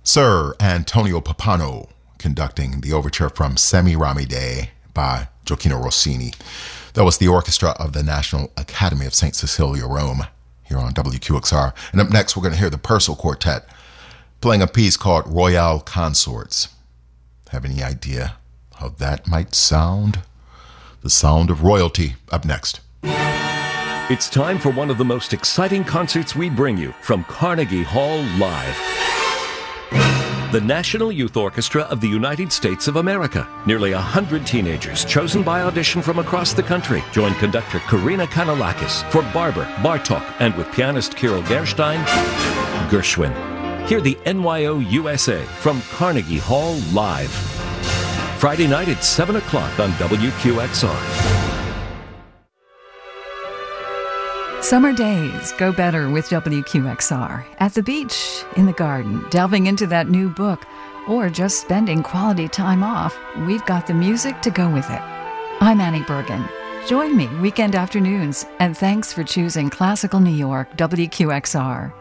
Sir Antonio Pappano conducting the overture from Semiramide by Gioacchino Rossini. That was the orchestra of the National Academy of St. Cecilia, Rome, here on WQXR. And up next, we're going to hear the Purcell Quartet playing a piece called Royale Consorts. Have any idea how that might sound? The sound of royalty, up next. It's time for one of the most exciting concerts we bring you from Carnegie Hall Live. The National Youth Orchestra of the United States of America. Nearly 100 teenagers chosen by audition from across the country join conductor Karina Kanalakis for Barber, Bartok, and with pianist Kirill Gerstein, Gershwin. Hear the NYO USA from Carnegie Hall Live. Friday night at 7 o'clock on WQXR. Summer days go better with WQXR. At the beach, in the garden, delving into that new book, or just spending quality time off, we've got the music to go with it. I'm Annie Bergen. Join me weekend afternoons, and thanks for choosing Classical New York WQXR.